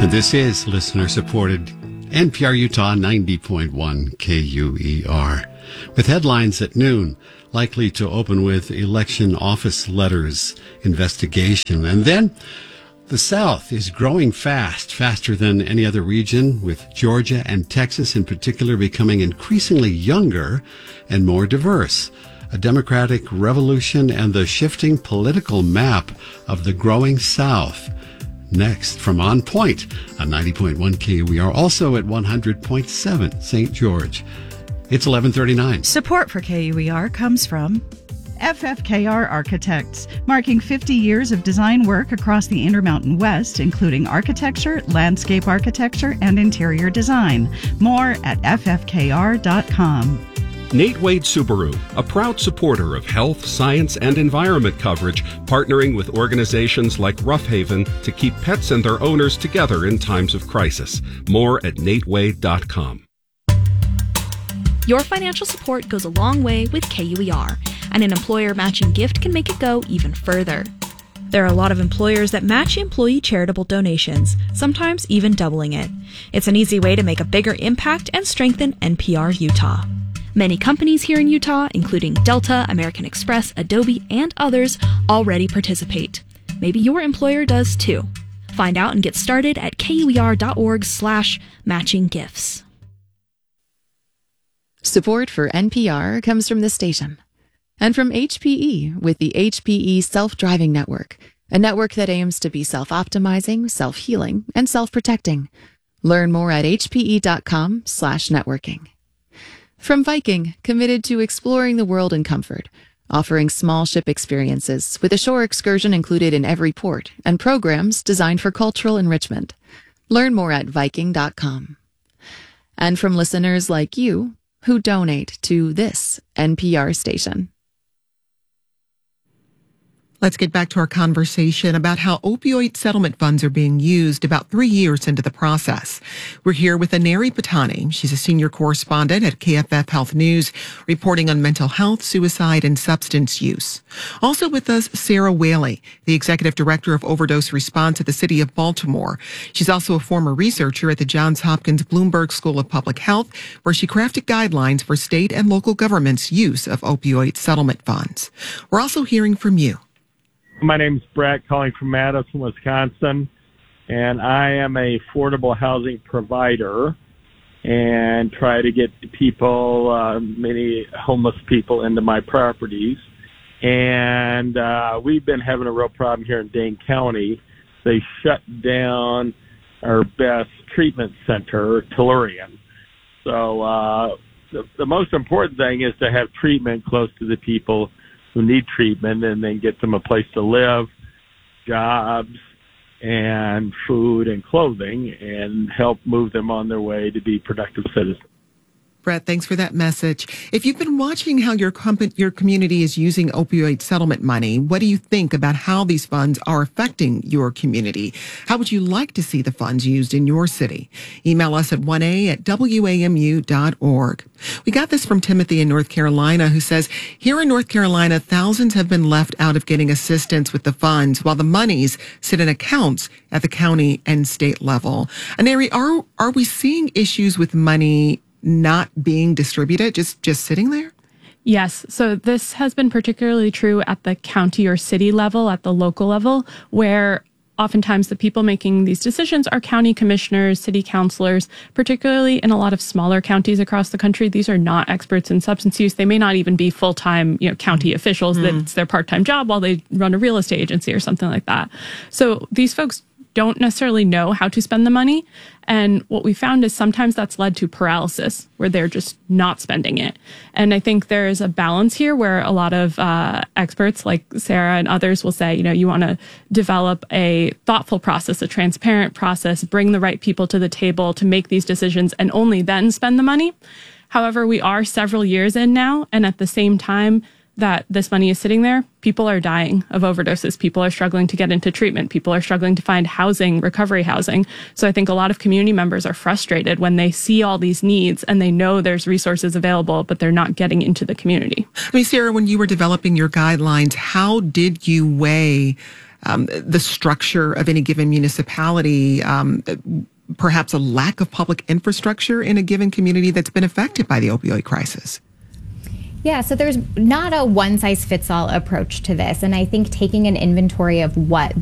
And this is listener-supported NPR Utah 90.1 KUER. With headlines at noon, likely to open with election office letters investigation. And then the South is growing faster than any other region, with Georgia and Texas in particular becoming increasingly younger and more diverse. A democratic revolution and the shifting political map of the growing South. Next, from On Point on 90.1 KUER, also at 100.7 St. George. It's 11:39. Support for KUER comes from FFKR Architects, marking 50 years of design work across the Intermountain West, including architecture, landscape architecture, and interior design. More at ffkr.com. Nate Wade Subaru, a proud supporter of health, science, and environment coverage, partnering with organizations like Rough Haven to keep pets and their owners together in times of crisis. More at natewade.com. Your financial support goes a long way with KUER, and an employer matching gift can make it go even further. There are a lot of employers that match employee charitable donations, sometimes even doubling it. It's an easy way to make a bigger impact and strengthen NPR Utah. Many companies here in Utah, including Delta, American Express, Adobe, and others, already participate. Maybe your employer does too. Find out and get started at KUER.org/matching gifts. Support for NPR comes from the station and from HPE with the HPE Self-Driving Network, a network that aims to be self-optimizing, self-healing, and self-protecting. Learn more at hpe.com/networking. From Viking, committed to exploring the world in comfort, offering small ship experiences with a shore excursion included in every port and programs designed for cultural enrichment. Learn more at Viking.com. And from listeners like you who donate to this NPR station. Let's get back to our conversation about how opioid settlement funds are being used about 3 years into the process. We're here with Aneri Patani. She's a senior correspondent at KFF Health News, reporting on mental health, suicide, and substance use. Also with us, Sarah Whaley, the executive director of overdose response at the City of Baltimore. She's also a former researcher at the Johns Hopkins Bloomberg School of Public Health, where she crafted guidelines for state and local governments' use of opioid settlement funds. We're also hearing from you. My name is Brett, calling from Madison, Wisconsin, and I am a affordable housing provider and try to get people, many homeless people, into my properties. And we've been having a real problem here in Dane County. They shut down our best treatment center, Tellurian. So the most important thing is to have treatment close to the people who need treatment, and then get them a place to live, jobs, and food and clothing, and help move them on their way to be productive citizens. Brett, thanks for that message. If you've been watching how your community is using opioid settlement money, what do you think about how these funds are affecting your community? How would you like to see the funds used in your city? Email us at 1a@wamu.org. We got this from Timothy in North Carolina, who says, here in North Carolina, thousands have been left out of getting assistance with the funds, while the monies sit in accounts at the county and state level. Aneri, are we seeing issues with money not being distributed, just sitting there? Yes. So this has been particularly true at the county or city level, at the local level, where oftentimes the people making these decisions are county commissioners, city councilors, particularly in a lot of smaller counties across the country. These are not experts in substance use. They may not even be full-time, county officials. That's their part-time job while they run a real estate agency or something like that. So these folks don't necessarily know how to spend the money. And what we found is sometimes that's led to paralysis, where they're just not spending it. And I think there is a balance here where a lot of experts like Sarah and others will say, you want to develop a thoughtful process, a transparent process, bring the right people to the table to make these decisions, and only then spend the money. However, we are several years in now, and at the same time that this money is sitting there, people are dying of overdoses. People are struggling to get into treatment. People are struggling to find housing, recovery housing. So I think a lot of community members are frustrated when they see all these needs and they know there's resources available, but they're not getting into the community. I mean, Sarah, when you were developing your guidelines, how did you weigh the structure of any given municipality, perhaps a lack of public infrastructure in a given community that's been affected by the opioid crisis? Yeah, so there's not a one-size-fits-all approach to this. And I think taking an inventory of what